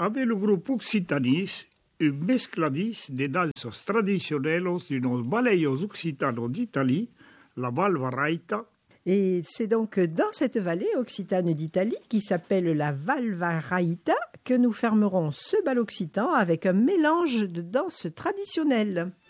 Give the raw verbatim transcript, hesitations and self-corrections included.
avec le groupe Occitanis, une mescladis de danses traditionnelles d'unos balleios occitanos d'Italie, la Val Varaita. Et c'est donc dans cette vallée occitane d'Italie, qui s'appelle la Val Varaita, que nous fermerons ce bal occitan avec un mélange de danses traditionnelles.